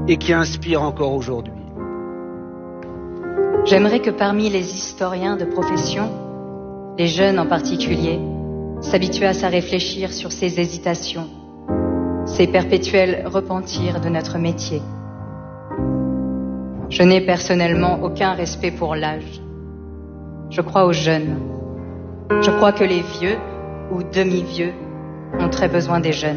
et qui inspire encore aujourd'hui. J'aimerais que parmi les historiens de profession, les jeunes en particulier, s'habituassent à réfléchir sur ces hésitations, ces perpétuels repentirs de notre métier. Je n'ai personnellement aucun respect pour l'âge. Je crois aux jeunes. Je crois que les vieux ou demi-vieux ont très besoin des jeunes.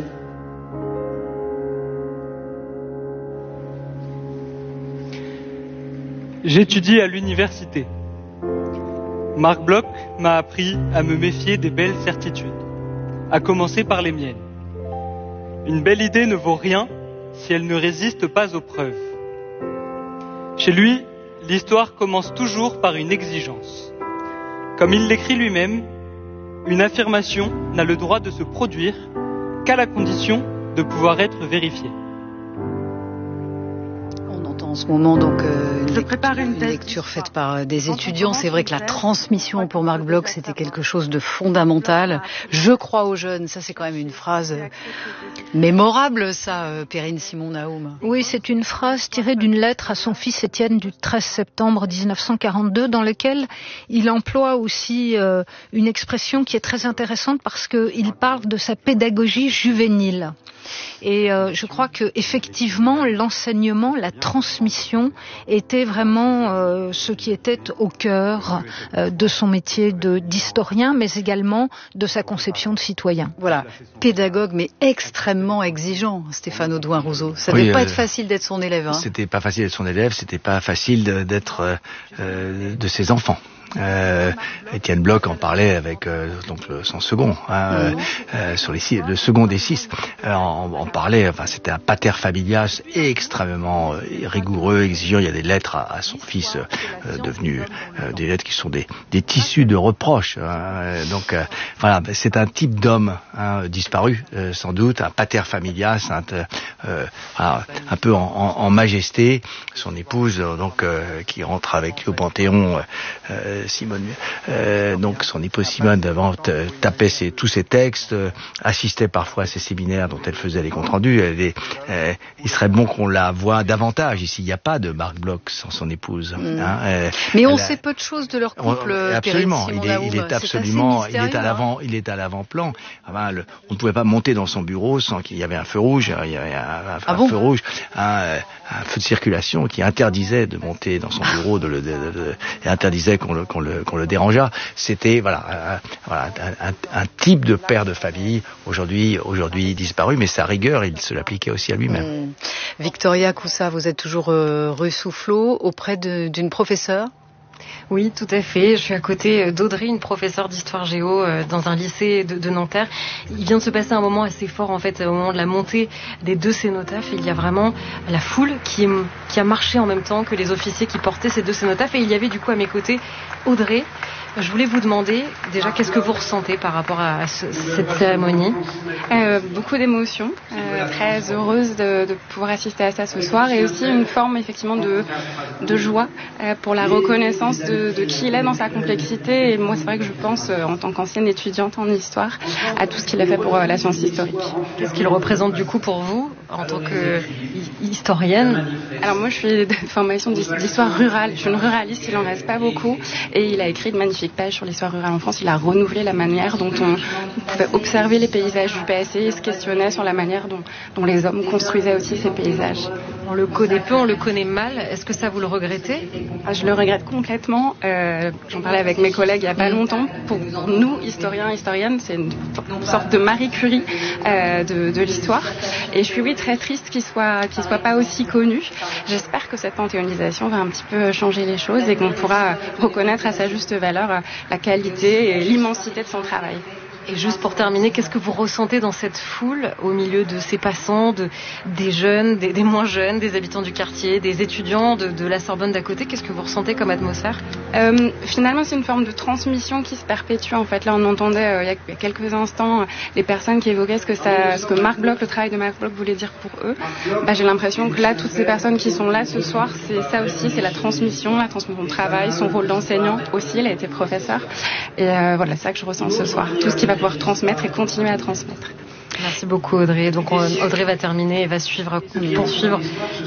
J'étudie à l'université. Marc Bloch m'a appris à me méfier des belles certitudes, à commencer par les miennes. Une belle idée ne vaut rien si elle ne résiste pas aux preuves. Chez lui, l'histoire commence toujours par une exigence. Comme il l'écrit lui-même, une affirmation n'a le droit de se produire qu'à la condition de pouvoir être vérifiée. En ce moment, donc, une lecture faite par des étudiants. C'est vrai que la transmission pour Marc Bloch, c'était quelque chose de fondamental. Je crois aux jeunes, ça c'est quand même une phrase mémorable, ça, Perrine Simon-Naoum. Oui, c'est une phrase tirée d'une lettre à son fils Étienne du 13 septembre 1942, dans laquelle il emploie aussi une expression qui est très intéressante parce qu'il parle de sa pédagogie juvénile. Et je crois que effectivement l'enseignement, la transmission était vraiment ce qui était au cœur de son métier d'historien, mais également de sa conception de citoyen. Voilà, pédagogue mais extrêmement exigeant, Stéphane Audouin-Rousseau. Ça devait pas être facile d'être son élève. C'était pas facile d'être son élève, c'était pas facile d'être de ses enfants. Étienne Bloch en parlait avec donc son second sur le second des 6 on parlait, enfin c'était un pater familias extrêmement rigoureux, exigeant. Il y a des lettres à son fils devenues des lettres qui sont des tissus de reproches, donc voilà, c'est un type d'homme disparu sans doute, un pater familias, un peu en majesté. Son épouse donc qui rentre avec lui au Panthéon, Simone, donc son épouse Simone tapait tous ses textes, assistait parfois à ses séminaires dont elle faisait les comptes rendus. Il serait bon qu'on la voie davantage ici. Il n'y a pas de Marc Bloch sans son épouse. Mais on sait peu de choses de leur couple. Absolument, il est à l'avant-plan. Enfin, on ne pouvait pas monter dans son bureau sans qu'il y avait un feu rouge. Il y avait un feu rouge, un feu de circulation qui interdisait de monter dans son bureau, et interdisait qu'on le dérangeât. C'était un type de père de famille aujourd'hui disparu, mais sa rigueur, il se l'appliquait aussi à lui-même. Victoria Coussa, vous êtes toujours rue Soufflot auprès d'une professeure. Oui, tout à fait. Je suis à côté d'Audrey, une professeure d'histoire géo dans un lycée de Nanterre. Il vient de se passer un moment assez fort, en fait, au moment de la montée des deux cénotaphes. Il y a vraiment la foule qui a marché en même temps que les officiers qui portaient ces deux cénotaphes. Et il y avait du coup à mes côtés Audrey. Je voulais vous demander déjà qu'est-ce que vous ressentez par rapport à cette cérémonie. Beaucoup d'émotions, très heureuse de pouvoir assister à ça ce soir, et aussi une forme effectivement de joie pour la reconnaissance de qui il est dans sa complexité. Et moi c'est vrai que je pense en tant qu'ancienne étudiante en histoire à tout ce qu'il a fait pour la science historique. Qu'est-ce qu'il représente du coup pour vous en tant que historienne? Alors moi je suis de formation d'histoire rurale, je suis une ruraliste, il en reste pas beaucoup, et il a écrit de magnifiques pages sur l'histoire rurale en France. Il a renouvelé la manière dont on pouvait observer les paysages du passé et se questionnait sur la manière dont les hommes construisaient aussi ces paysages. On le connaît peu, on le connaît mal. Est-ce que ça vous le regrettez? Je le regrette complètement. J'en parlais avec mes collègues il n'y a pas longtemps. Pour nous, historiens, historiennes, c'est une sorte de Marie Curie de l'histoire. Et je suis très triste qu'il soit pas aussi connu. J'espère que cette panthéonisation va un petit peu changer les choses et qu'on pourra reconnaître à sa juste valeur la qualité et l'immensité de son travail. Et juste pour terminer, qu'est-ce que vous ressentez dans cette foule au milieu de ces passants, des jeunes, des moins jeunes, des habitants du quartier, des étudiants de la Sorbonne d'à côté? Qu'est-ce que vous ressentez comme atmosphère? Finalement, c'est une forme de transmission qui se perpétue. En fait, là, on entendait il y a quelques instants les personnes qui évoquaient ce que Marc Bloch, le travail de Marc Bloch voulait dire pour eux. J'ai l'impression que là, toutes ces personnes qui sont là ce soir, c'est ça aussi, c'est la transmission de travail, son rôle d'enseignant aussi. Il a été professeur. Et voilà, c'est ça que je ressens ce soir. Tout ce qui va pouvoir transmettre et continuer à transmettre. Merci beaucoup Audrey. Donc Audrey va terminer et va poursuivre